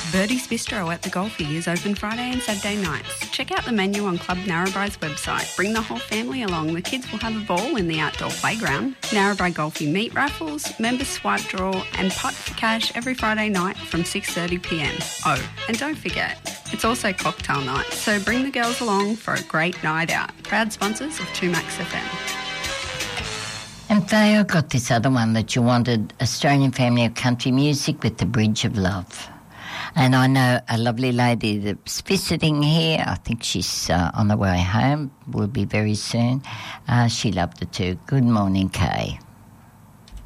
Birdie's Bistro at the Golfie is open Friday and Saturday nights. Check out the menu on Club Narrabri's website. Bring the whole family along. The kids will have a ball in the outdoor playground. Narrabri Golfie meat raffles, members swipe draw and putt for cash every Friday night from 6:30pm. Oh, and don't forget, it's also cocktail night, so bring the girls along for a great night out. Proud sponsors of 2Max FM. And Theo got this other one that you wanted, Australian Family of Country Music with The Bridge of Love. And I know a lovely lady that's visiting here. I think she's on the way home, will be very soon. She loved it too. Good morning, Kay.